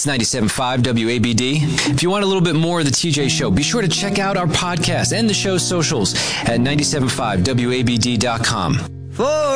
It's 97.5 WABD. If you want a little bit more of the TJ Show, be sure to check out our podcast and the show's socials at 97.5WABD.com.